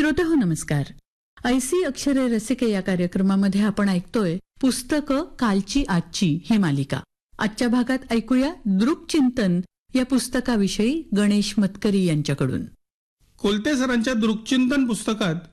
श्रोतेहो नमस्कार. ऐसी अक्षरे रसिके या कार्यक्रमामध्ये आपण ऐकतोय पुस्तकं कालची आजची ही मालिका. आजच्या भागात ऐकूया दृक्चिंतन या पुस्तकाविषयी गणेश मतकरी यांच्याकडून. कोलते सरांच्या दृक्चिंतन पुस्तकात